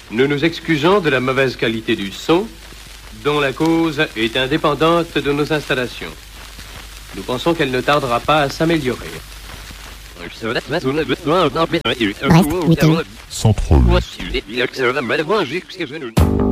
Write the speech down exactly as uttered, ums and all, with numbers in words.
Nous nous excusons de la mauvaise qualité du son, dont la cause est indépendante de nos installations. Nous pensons qu'elle ne tardera pas à s'améliorer. Sans problème.